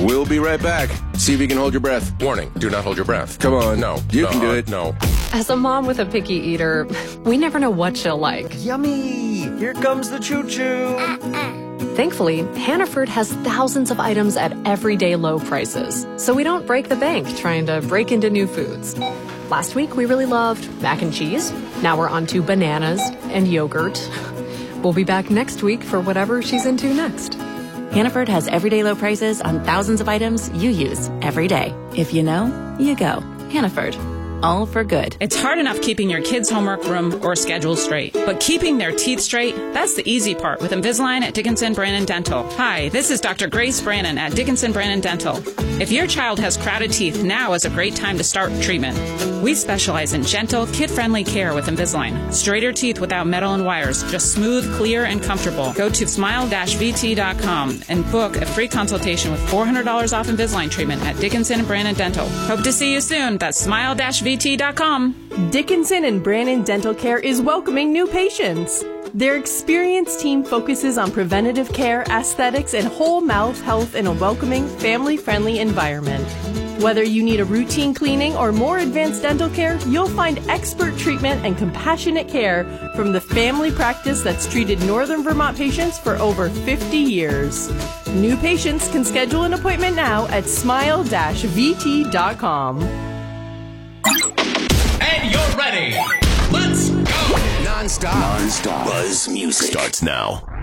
We'll be right back. See if you can hold your breath. Warning, do not hold your breath. Come on. No. You can do it. No. As a mom with a picky eater, we never know what she'll like. Yummy! Here comes the choo-choo! Thankfully, Hannaford has thousands of items at everyday low prices, so we don't break the bank trying to break into new foods. Last week, we really loved mac and cheese. Now we're on to bananas and yogurt. We'll be back next week for whatever she's into next. Hannaford has everyday low prices on thousands of items you use every day. If you know, you go. Hannaford. All for good. It's hard enough keeping your kids' homework, room, or schedule straight. But keeping their teeth straight, that's the easy part with Invisalign at Dickinson Brannon Dental. Hi, this is Dr. Grace Brannon at Dickinson Brannon Dental. If your child has crowded teeth, now is a great time to start treatment. We specialize in gentle, kid-friendly care with Invisalign. Straighter teeth without metal and wires, just smooth, clear, and comfortable. Go to smile-vt.com and book a free consultation with $400 off Invisalign treatment at Dickinson and Brannon Dental. Hope to see you soon. That's smile-vt.com. Dickinson and Brannon Dental Care is welcoming new patients. Their experienced team focuses on preventative care, aesthetics, and whole mouth health in a welcoming, family-friendly environment. Whether you need a routine cleaning or more advanced dental care, you'll find expert treatment and compassionate care from the family practice that's treated Northern Vermont patients for over 50 years. New patients can schedule an appointment now at smile-vt.com. And you're ready. Let's go. Non-stop. Buzz music starts now.